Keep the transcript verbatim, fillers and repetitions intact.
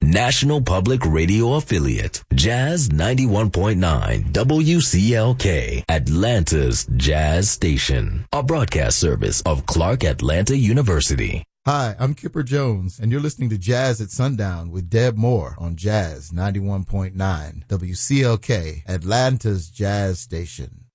National Public Radio affiliate, Jazz ninety-one point nine W C L K, Atlanta's Jazz Station, a broadcast service of Clark Atlanta University. Hi, I'm Kipper Jones, and you're listening to Jazz at Sundown with Deb Moore on Jazz ninety-one point nine W C L K, Atlanta's Jazz Station.